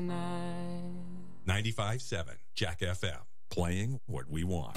95.7 Jack FM, playing what we want.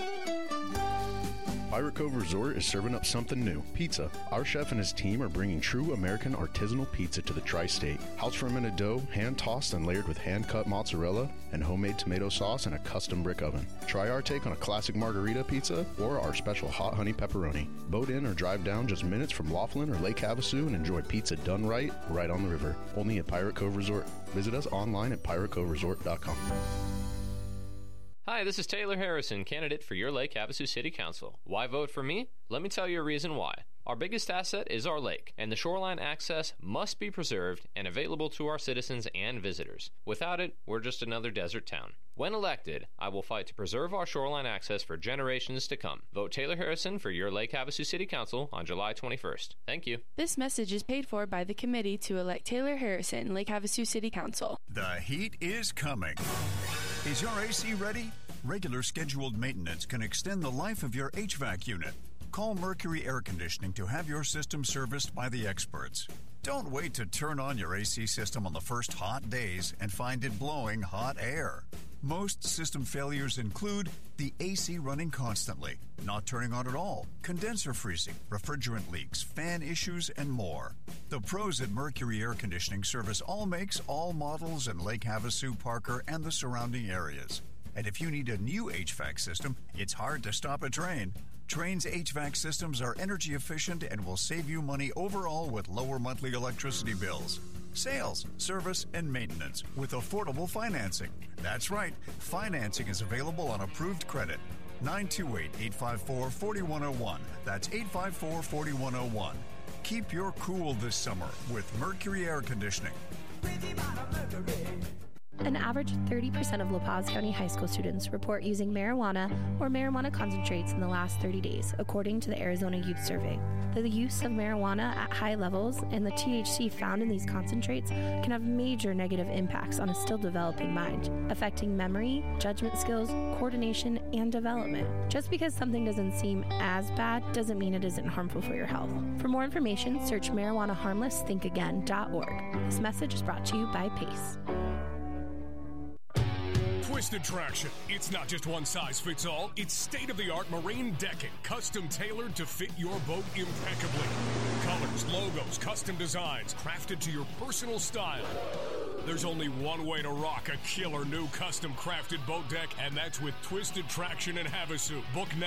Pirate Cove Resort is serving up something new, pizza. Our chef and his team are bringing true American artisanal pizza to the tri-state. House-fermented dough, hand-tossed and layered with hand-cut mozzarella and homemade tomato sauce in a custom brick oven. Try our take on a classic margarita pizza or our special hot honey pepperoni. Boat in or drive down just minutes from Laughlin or Lake Havasu and enjoy pizza done right on the river. Only at Pirate Cove Resort. Visit us online at piratecoveresort.com. Hi, this is Taylor Harrison, candidate for your Lake Havasu City Council. Why vote for me? Let me tell you a reason why. Our biggest asset is our lake, and the shoreline access must be preserved and available to our citizens and visitors. Without it, we're just another desert town. When elected, I will fight to preserve our shoreline access for generations to come. Vote Taylor Harrison for your Lake Havasu City Council on July 21st. Thank you. This message is paid for by the committee to elect Taylor Harrison, Lake Havasu City Council. The heat is coming. Is your AC ready? Regular scheduled maintenance can extend the life of your HVAC unit. Call Mercury Air Conditioning to have your system serviced by the experts. Don't wait to turn on your AC system on the first hot days and find it blowing hot air. Most system failures include the AC running constantly, not turning on at all, condenser freezing, refrigerant leaks, fan issues, and more. The pros at Mercury Air Conditioning service all makes, all models in Lake Havasu, Parker, and the surrounding areas. And if you need a new HVAC system, it's hard to stop a Trane. Trane's HVAC systems are energy efficient and will save you money overall with lower monthly electricity bills. Sales, service, and maintenance with affordable financing. That's right, financing is available on approved credit. 928-854-4101. That's 854-4101. Keep your cool this summer with Mercury Air Conditioning. An average 30% of La Paz County high school students report using marijuana or marijuana concentrates in the last 30 days, according to the Arizona Youth Survey. The use of marijuana at high levels and the THC found in these concentrates can have major negative impacts on a still developing mind, affecting memory, judgment skills, coordination, and development. Just because something doesn't seem as bad doesn't mean it isn't harmful for your health. For more information, search marijuanaharmlessthinkagain.org. This message is brought to you by PACE. Twisted Traction. It's not just one size fits all. It's state-of-the-art marine decking, custom tailored to fit your boat impeccably. Colors, logos, custom designs, crafted to your personal style. There's only one way to rock a killer new custom crafted boat deck, and that's with Twisted Traction in Havasu. Book now.